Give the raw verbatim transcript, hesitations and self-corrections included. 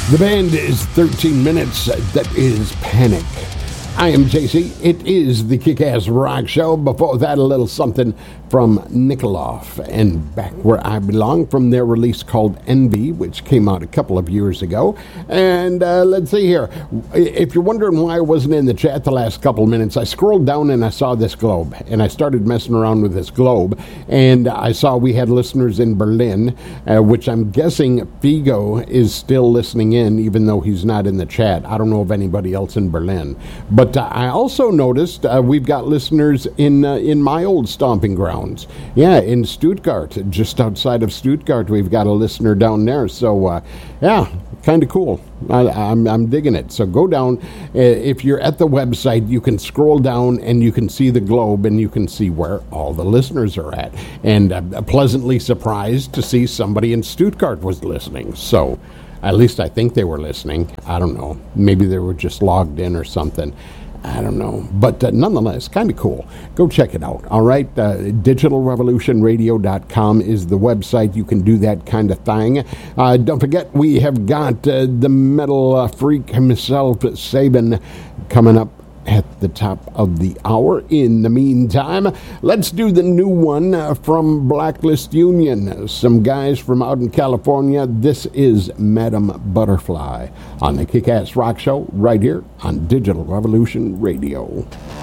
The band is thirteen minutes. That is Panic. I am J C. It is the Kick-Ass Rock Show. Before that, a little something from Nikolov and Back Where I Belong from their release called Envy, which came out a couple of years ago. And uh, let's see here. If you're wondering why I wasn't in the chat the last couple of minutes, I scrolled down and I saw this globe. And I started messing around with this globe. And I saw we had listeners in Berlin, uh, which I'm guessing Figo is still listening in, even though he's not in the chat. I don't know of anybody else in Berlin. But But uh, I also noticed uh, we've got listeners in uh, in my old stomping grounds. Yeah, in Stuttgart, just outside of Stuttgart, we've got a listener down there. So, uh, yeah, kind of cool. I, I'm, I'm digging it. So go down. Uh, if you're at the website, you can scroll down and you can see the globe and you can see where all the listeners are at. And I'm pleasantly surprised to see somebody in Stuttgart was listening. So at least I think they were listening. I don't know. Maybe they were just logged in or something. I don't know. But uh, nonetheless, kind of cool. Go check it out. All right. Uh, digital revolution radio dot com is the website. You can do that kind of thing. Uh, don't forget, we have got uh, the metal uh, freak himself, Sabin, coming up at the top of the hour. In the meantime, let's do the new one uh, from Blacklist Union. Some guys from out in California. This is Madam Butterfly on the Kick-Ass Rock Show right here on Digital Revolution Radio.